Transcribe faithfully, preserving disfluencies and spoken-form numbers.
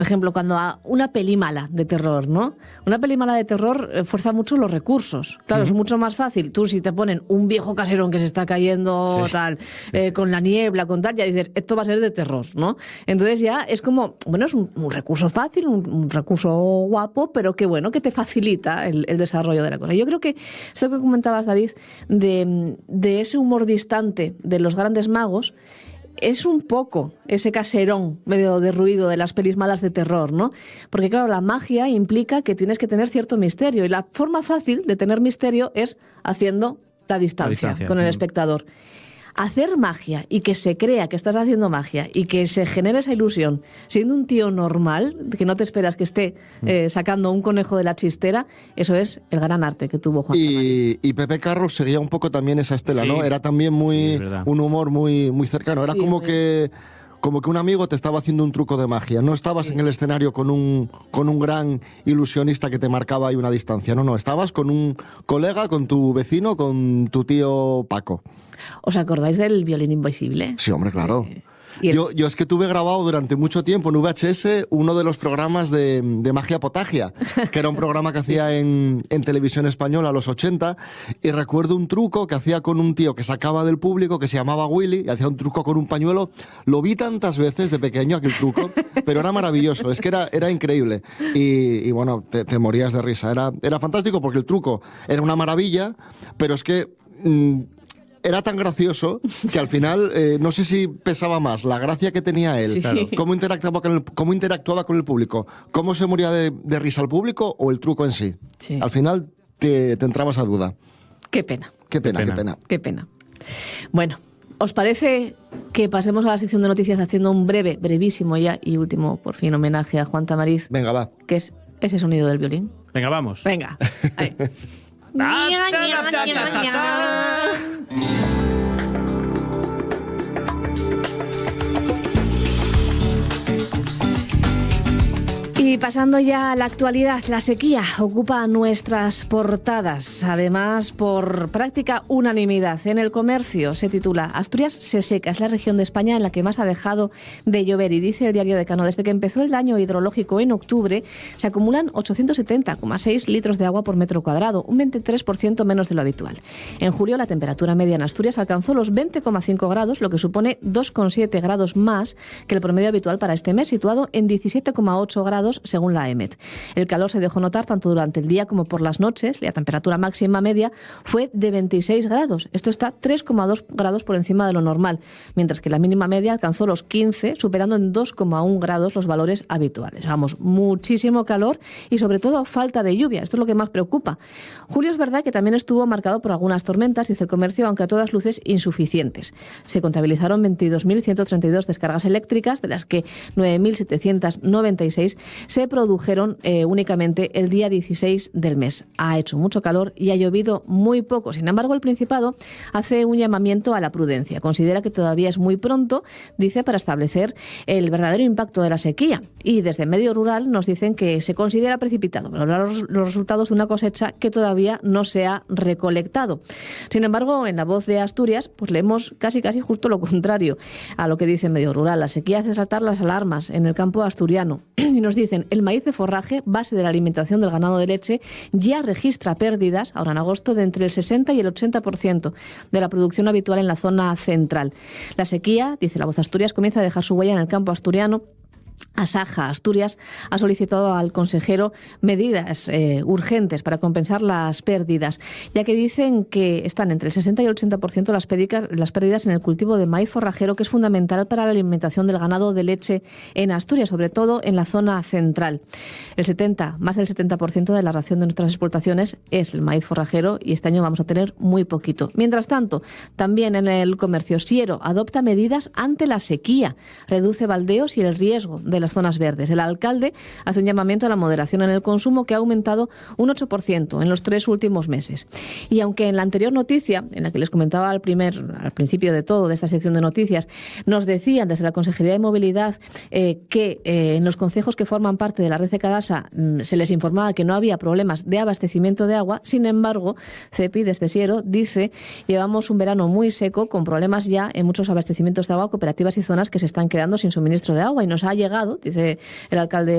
Por ejemplo, cuando a una peli mala de terror, ¿no? Una peli mala de terror eh, fuerza mucho los recursos. Claro, uh-huh. es mucho más fácil. Tú, si te ponen un viejo caserón que se está cayendo sí, tal, sí, eh, sí. con la niebla, con tal, ya dices, esto va a ser de terror, ¿no? Entonces ya es como, bueno, es un, un recurso fácil, un, un recurso guapo, pero que bueno, que te facilita el, el desarrollo de la cosa. Yo creo que esto que comentabas, David, de, de ese humor distante de los grandes magos, es un poco ese caserón medio de ruido de las pelis malas de terror, ¿no? Porque claro, la magia implica que tienes que tener cierto misterio y la forma fácil de tener misterio es haciendo la distancia, la distancia. con el espectador. Hacer magia y que se crea que estás haciendo magia y que se genere esa ilusión siendo un tío normal, que no te esperas que esté eh, sacando un conejo de la chistera, eso es el gran arte que tuvo Juan y, y Pepe Carros seguía un poco también esa estela, sí. ¿no? Era también muy sí, un humor muy, muy cercano. Era sí, como sí. que como que un amigo te estaba haciendo un truco de magia. No estabas sí. en el escenario con un, con un gran ilusionista que te marcaba ahí una distancia. No, no, estabas con un colega, con tu vecino, con tu tío Paco. ¿Os acordáis del violín invisible? Sí, hombre, claro. Eh, el... yo, yo es que tuve grabado durante mucho tiempo en V H S uno de los programas de, de Magia Potagia, que era un programa que hacía en, en televisión española a los ochenta, y recuerdo un truco que hacía con un tío que sacaba del público, que se llamaba Willy, y hacía un truco con un pañuelo. Lo vi tantas veces de pequeño aquel truco, pero era maravilloso, es que era, era increíble. Y, y bueno, te, te morías de risa. Era, era fantástico porque el truco era una maravilla, pero es que... Mmm, era tan gracioso que al final eh, no sé si pesaba más la gracia que tenía él, sí. claro. cómo, interactuaba con el, cómo interactuaba con el público, cómo se moría de, de risa el público o el truco en sí. sí. Al final te, te entraba esa duda. Qué pena. Qué pena, qué pena. Qué pena. Qué pena. Bueno, ¿os parece que pasemos a la sección de noticias haciendo un breve, brevísimo ya y último, por fin, homenaje a Juan Tamariz? Venga, va. Que es ese sonido del violín. Venga, vamos. Venga. Ahí. Y pasando ya a la actualidad, la sequía ocupa nuestras portadas, además por práctica unanimidad. En El Comercio se titula Asturias se seca, es la región de España en la que más ha dejado de llover. Y dice el diario Decano, desde que empezó el año hidrológico en octubre, se acumulan ochocientos setenta coma seis litros de agua por metro cuadrado, un veintitrés por ciento menos de lo habitual. En julio la temperatura media en Asturias alcanzó los veinte coma cinco grados, lo que supone dos coma siete grados más que el promedio habitual para este mes, situado en diecisiete coma ocho grados según la E M E T. El calor se dejó notar tanto durante el día como por las noches. La temperatura máxima media fue de veintiséis grados. Esto está tres coma dos grados por encima de lo normal, mientras que la mínima media alcanzó los quince, superando en dos coma uno grados los valores habituales. Vamos, muchísimo calor y sobre todo falta de lluvia. Esto es lo que más preocupa. Julio es verdad que también estuvo marcado por algunas tormentas, dice El Comercio, aunque a todas luces insuficientes. Se contabilizaron veintidós mil ciento treinta y dos descargas eléctricas, de las que nueve mil setecientos noventa y seis se produjeron eh, únicamente el día dieciséis del mes. Ha hecho mucho calor y ha llovido muy poco. Sin embargo, el Principado hace un llamamiento a la prudencia. Considera que todavía es muy pronto, dice, para establecer el verdadero impacto de la sequía. Y desde Medio Rural nos dicen que se considera precipitado valorar los, los resultados de una cosecha que todavía no se ha recolectado. Sin embargo, en La Voz de Asturias, pues leemos casi casi justo lo contrario a lo que dice Medio Rural. La sequía hace saltar las alarmas en el campo asturiano. Y nos dicen, el maíz de forraje, base de la alimentación del ganado de leche, ya registra pérdidas, ahora en agosto, de entre el sesenta y el ochenta por ciento de la producción habitual en la zona central. La sequía, dice La Voz de Asturias, comienza a dejar su huella en el campo asturiano. Asaja Asturias ha solicitado al consejero medidas eh, urgentes para compensar las pérdidas, ya que dicen que están entre el sesenta y el ochenta por ciento las, las pérdidas en el cultivo de maíz forrajero, que es fundamental para la alimentación del ganado de leche en Asturias, sobre todo en la zona central. El setenta, más del setenta por ciento de la ración de nuestras exportaciones es el maíz forrajero y este año vamos a tener muy poquito. Mientras tanto, también en El Comercio, Siero adopta medidas ante la sequía, reduce baldeos y el riesgo de las zonas verdes. El alcalde hace un llamamiento a la moderación en el consumo, que ha aumentado un ocho por ciento en los tres últimos meses. Y aunque en la anterior noticia, en la que les comentaba al, primer, al principio de todo, de esta sección de noticias, nos decían desde la Consejería de Movilidad eh, que eh, en los concejos que forman parte de la red de Cadasa mmm, se les informaba que no había problemas de abastecimiento de agua. Sin embargo, CEPI desde Siero dice: llevamos un verano muy seco con problemas ya en muchos abastecimientos de agua, cooperativas y zonas que se están quedando sin suministro de agua, y nos ha llegado, dice el alcalde